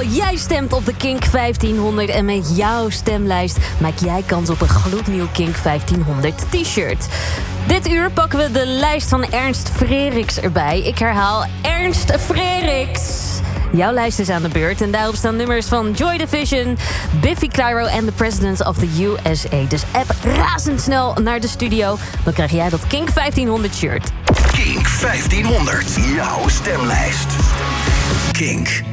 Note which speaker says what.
Speaker 1: Jij stemt op de Kink 1500 en met jouw stemlijst maak jij kans op een gloednieuw Kink 1500 t-shirt. Dit uur pakken we de lijst van Ernst Freriks erbij. Ik herhaal, Ernst Freriks. Jouw lijst is aan de beurt en daarop staan nummers van Joy Division, Biffy Clyro en The Presidents of the USA. Dus app razendsnel naar de studio, dan krijg jij dat Kink 1500 shirt.
Speaker 2: Kink 1500, jouw stemlijst. Kink.